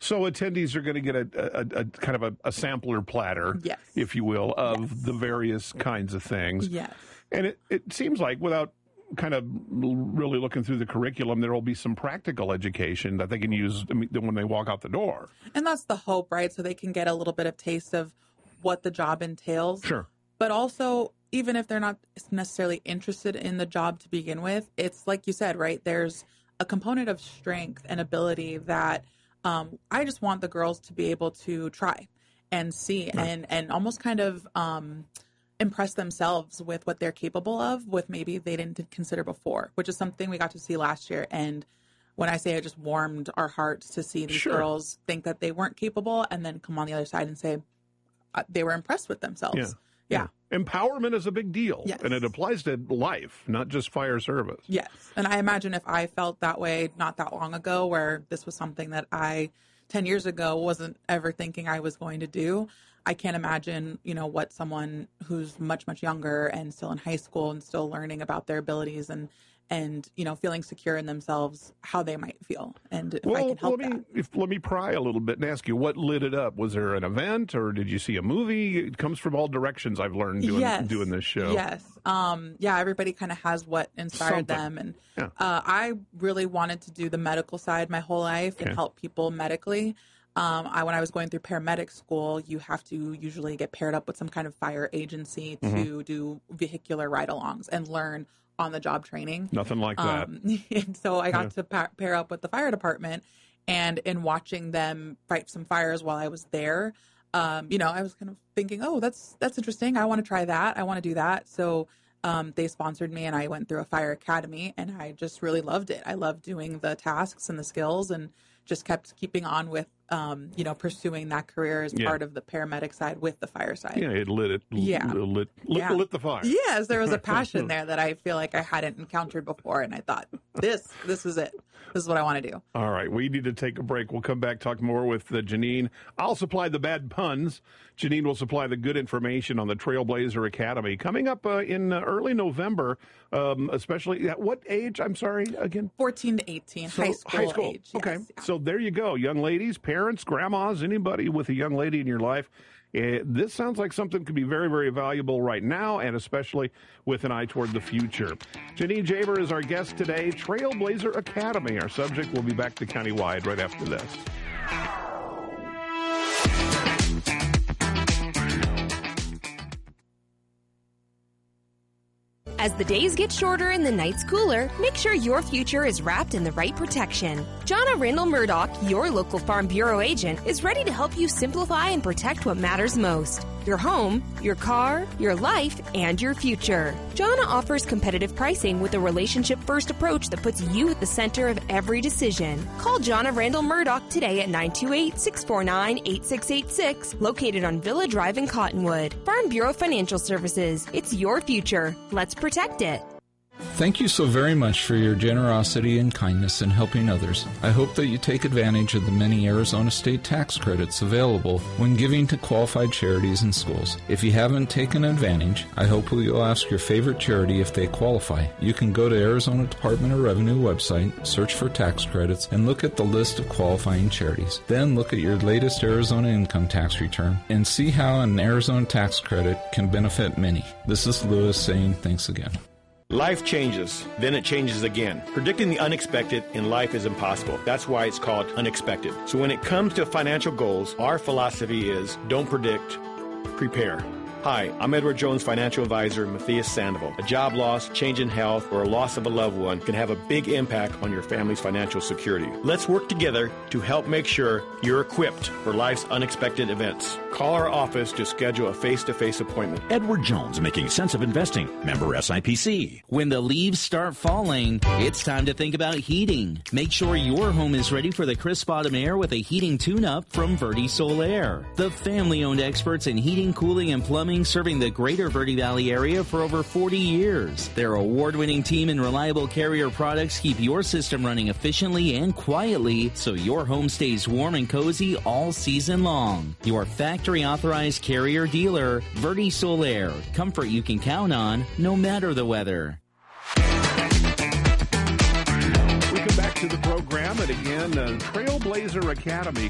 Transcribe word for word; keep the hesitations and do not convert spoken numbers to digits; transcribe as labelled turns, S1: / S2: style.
S1: So attendees are going to get a, a, a kind of a, a sampler platter,
S2: yes.
S1: if you will, of
S2: yes.
S1: the various kinds of things.
S2: Yes.
S1: And it, it seems like without kind of really looking through the curriculum, there will be some practical education that they can use when they walk out the door.
S2: And that's the hope, right? So they can get a little bit of taste of what the job entails.
S1: Sure.
S2: But also, even if they're not necessarily interested in the job to begin with, it's like you said, right? There's a component of strength and ability that um, I just want the girls to be able to try and see right. and, and almost kind of um, impress themselves with what they're capable of with maybe they didn't consider before, which is something we got to see last year. And when I say it just warmed our hearts to see these
S1: sure.
S2: girls think that they weren't capable and then come on the other side and say uh, they were impressed with themselves.
S1: Yeah.
S2: Yeah.
S1: yeah. Empowerment is a big deal.
S2: Yes.
S1: And it applies to life, not just fire service.
S2: Yes. And I imagine if I felt that way not that long ago, where this was something that I ten years ago wasn't ever thinking I was going to do, I can't imagine, you know, what someone who's much, much younger and still in high school and still learning about their abilities and, and you know, feeling secure in themselves, how they might feel. And if
S1: well,
S2: I can help
S1: let me,
S2: that.
S1: If, let me pry a little bit and ask you, what lit it up? Was there an event or did you see a movie? It comes from all directions, I've learned doing,
S2: yes.
S1: doing this show.
S2: Yes. Um, yeah, everybody kind of has what inspired
S1: Something.
S2: them. And
S1: yeah.
S2: uh, I really wanted to do the medical side my whole life
S1: okay.
S2: and help people medically. Um, I, when I was going through paramedic school, you have to usually get paired up with some kind of fire agency to mm-hmm. do vehicular ride-alongs and learn on-the-job training.
S1: Nothing like that.
S2: Um, and so I got
S1: yeah.
S2: to pa- pair up with the fire department, and in watching them fight some fires while I was there, um, you know, I was kind of thinking, oh, that's that's interesting. I want to try that. I want to do that. So um, they sponsored me, and I went through a fire academy, and I just really loved it. I loved doing the tasks and the skills, and just kept keeping on with, um, you know, pursuing that career as
S1: yeah.
S2: part of the paramedic side with the fire side.
S1: Yeah, it lit it.
S2: Yeah.
S1: Lit, lit,
S2: yeah.
S1: lit the fire.
S2: Yes, there was a passion there that I feel like I hadn't encountered before. And I thought, this, this is it. This is what I want to do.
S1: All right. We need to take a break. We'll come back, talk more with uh, Janine. I'll supply the bad puns. Janine will supply the good information on the Trailblazer Academy. Coming up uh, in uh, early November, um, especially at what age? I'm sorry, again?
S2: fourteen to eighteen,
S1: so,
S2: high school,
S1: high school.
S2: age.
S1: Okay.
S2: Yes, yeah.
S1: So there you go. Young ladies, parents, grandmas, anybody with a young lady in your life. Uh, this sounds like something could be very, very valuable right now, and especially with an eye toward the future. Janine Jaber is our guest today. Trailblazer Academy. Our subject will be back to Countywide right after this.
S3: As the days get shorter and the nights cooler, make sure your future is wrapped in the right protection. Jonna Randall Murdoch, your local Farm Bureau agent, is ready to help you simplify and protect what matters most. Your home, your car, your life, and your future. Jonna offers competitive pricing with a relationship-first approach that puts you at the center of every decision. Call Jonna Randall Murdoch today at nine two eight, six four nine, eight six eight six, located on Villa Drive in Cottonwood. Farm Bureau Financial Services. It's your future. Let's protect it.
S4: Thank you so very much for your generosity and kindness in helping others. I hope that you take advantage of the many Arizona state tax credits available when giving to qualified charities and schools. If you haven't taken advantage, I hope you'll ask your favorite charity if they qualify. You can go to Arizona Department of Revenue website, search for tax credits, and look at the list of qualifying charities. Then look at your latest Arizona income tax return and see how an Arizona tax credit can benefit many. This is Lewis saying thanks again.
S5: Life changes, then it changes again. Predicting the unexpected in life is impossible. That's why it's called unexpected. So when it comes to financial goals, our philosophy is don't predict, prepare. Hi, I'm Edward Jones financial advisor Matthias Sandoval. A job loss, change in health, or a loss of a loved one can have a big impact on your family's financial security. Let's work together to help make sure you're equipped for life's unexpected events. Call our office to schedule a face-to-face appointment.
S6: Edward Jones, making sense of investing. Member S I P C.
S7: When the leaves start falling, it's time to think about heating. Make sure your home is ready for the crisp autumn air with a heating tune-up from Verde Solaire. The family-owned experts in heating, cooling, and plumbing serving the greater Verde Valley area for over forty years. Their award-winning team and reliable Carrier products keep your system running efficiently and quietly so your home stays warm and cozy all season long. Your factory-authorized Carrier dealer, Verde Solaire. Comfort you can count on no matter the weather.
S1: Welcome back to the program, and again, uh, Trailblazer Academy